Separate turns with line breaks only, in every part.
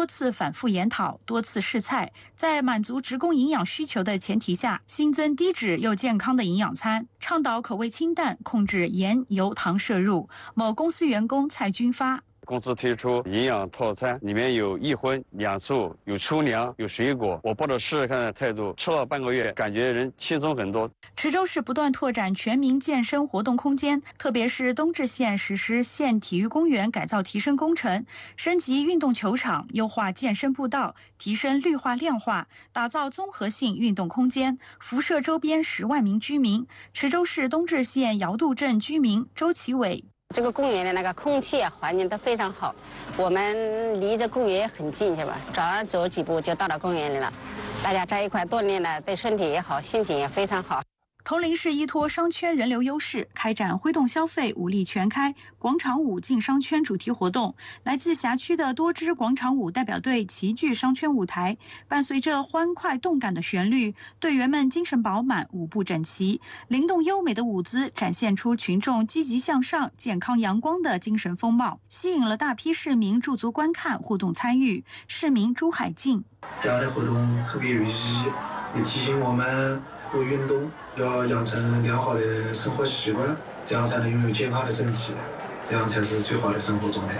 多次反复研讨，多次试菜，在满足职工营养需求的前提下，新增低脂又健康的营养餐，倡导口味清淡，控制盐、油、糖摄入。某公司员工蔡军发。
公司推出营养套餐，里面有1荤2素，有粗粮，有水果。我抱着试试看的态度，吃了半个月，感觉人轻松很多。
池州市不断拓展全民健身活动空间，特别是东至县实施县体育公园改造提升工程，升级运动球场，优化健身步道，提升绿化量化，打造综合性运动空间，辐射周边10万名居民。池州市东至县尧渡镇居民周其伟。
这个公园的那个空气环境都非常好，我们离这公园也很近，是吧？早上走几步就到了公园里了，大家在一块锻炼呢，对身体也好，心情也非常好。
铜陵市依托商圈人流优势，开展挥动消费武力全开广场舞进商圈主题活动。来自辖区的多支广场舞代表队齐聚商圈舞台，伴随着欢快动感的旋律，队员们精神饱满，舞步整齐，灵动优美的舞姿展现出群众积极向上、健康阳光的精神风貌，吸引了大批市民驻足观看、互动参与。市民朱海静：
这样的活动特别有意义，也提醒我们多运动，要养成良好的生活习惯，这样才能拥有健康的身体，这样才是最好的生活状态。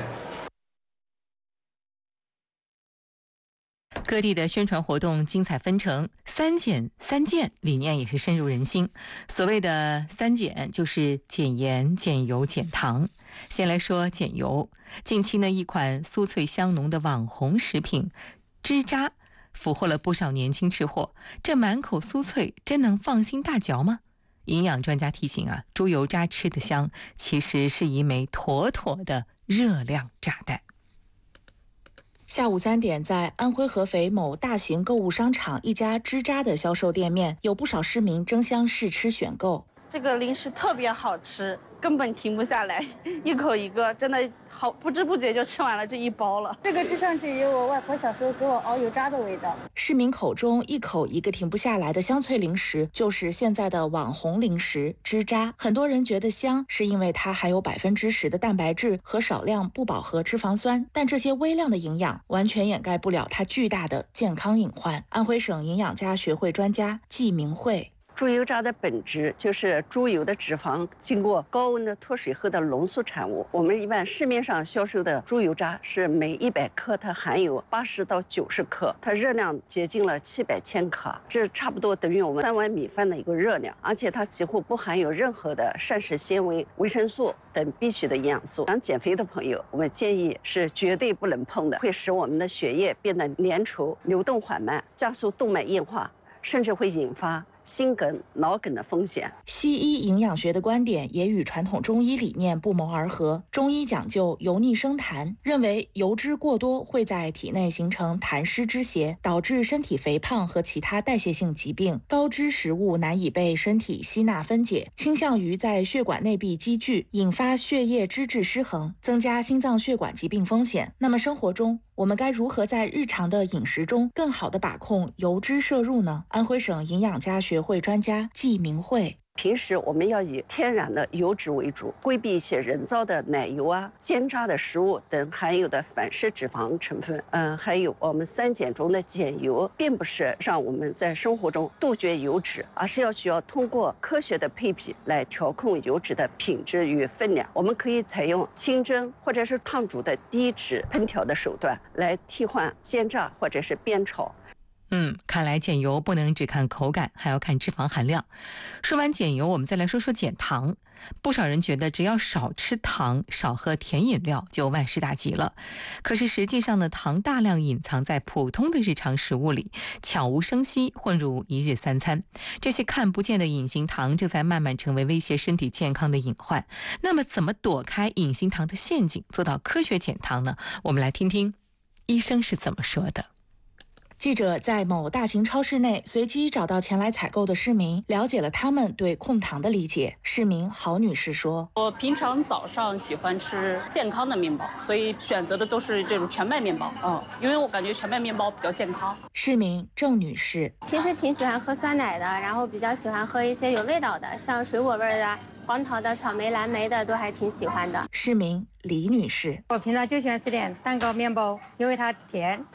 各地的宣传活动精彩纷呈，3减3健理念也是深入人心。所谓的3减就是减盐、减油、减糖。先来说减油，近期呢，一款酥脆香浓的网红食品芝渣俘获了不少年轻吃货，这满口酥脆，真能放心大嚼吗？营养专家提醒啊，猪油渣吃得香，其实是一枚妥妥的热量炸弹。
下午3点，在安徽合肥某大型购物商场一家芝渣的销售店面，有不少市民争相试吃选购。
这个零食特别好吃，根本停不下来，一口一个，真的好，不知不觉就吃完了这一包了。
这个吃上去有我外婆小时候给我熬油渣的味道。
市民口中一口一个停不下来的香脆零食，就是现在的网红零食芝渣。很多人觉得香，是因为它含有10%的蛋白质和少量不饱和脂肪酸，但这些微量的营养完全掩盖不了它巨大的健康隐患。安徽省营养家学会专家季明慧。
猪油渣的本质就是猪油的脂肪经过高温的脱水后的浓缩产物。我们一般市面上销售的猪油渣是每100克它含有80到90克，它热量接近了700千卡，这差不多等于我们3碗米饭的一个热量，而且它几乎不含有任何的膳食纤维、维生素等必需的营养素。想减肥的朋友，我们建议是绝对不能碰的，会使我们的血液变得粘稠、流动缓慢，加速动脉硬化，甚至会引发心梗、脑梗的风险。
西医营养学的观点也与传统中医理念不谋而合。中医讲究油腻生痰，认为油脂过多会在体内形成痰湿之邪，导致身体肥胖和其他代谢性疾病。高脂食物难以被身体吸纳分解，倾向于在血管内壁积聚，引发血液脂质失衡，增加心脏血管疾病风险。那么生活中，我们该如何在日常的饮食中更好地把控油脂摄入呢？安徽省营养家学会专家季明慧。
平时我们要以天然的油脂为主，规避一些人造的奶油啊、煎炸的食物等含有的反式脂肪成分。还有我们3减中的减油，并不是让我们在生活中杜绝油脂，而是需要通过科学的配比来调控油脂的品质与分量。我们可以采用清蒸或者是烫煮的低脂烹调的手段来替换煎炸或者是煸炒。
看来减油不能只看口感，还要看脂肪含量。说完减油，我们再来说说减糖。不少人觉得只要少吃糖、少喝甜饮料就万事大吉了。可是实际上呢，糖大量隐藏在普通的日常食物里，悄无声息混入一日3餐。这些看不见的隐形糖正在慢慢成为威胁身体健康的隐患。那么怎么躲开隐形糖的陷阱，做到科学减糖呢？我们来听听医生是怎么说的。
记者在某大型超市内随机找到前来采购的市民，了解了他们对控糖的理解。市民郝女士说：“
我平常早上喜欢吃健康的面包，所以选择的都是这种全麦面包。因为我感觉全麦面包比较健康。”
市民郑女士
其实挺喜欢喝酸奶的，然后比较喜欢喝一些有味道的，像水果味的、黄桃的、草莓、蓝莓的都还挺喜欢的。
市民李女士：“
我平常就喜欢吃点蛋糕、面包，因为它甜。”